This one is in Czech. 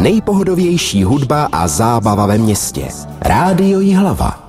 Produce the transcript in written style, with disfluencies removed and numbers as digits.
nejpohodovější hudba a zábava ve městě. Rádio Jihlava.